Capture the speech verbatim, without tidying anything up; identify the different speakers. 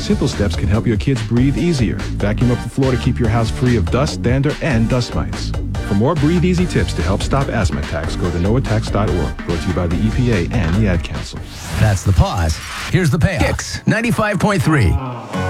Speaker 1: Simple steps can help your kids breathe easier. Vacuum up the floor to keep your house free of dust, dander, and dust mites. For more Breathe Easy tips to help stop asthma attacks, go to no attacks dot org. Brought to you by the E P A and the Ad Council.
Speaker 2: That's the pause. Here's the payoff. Kicks ninety-five point three.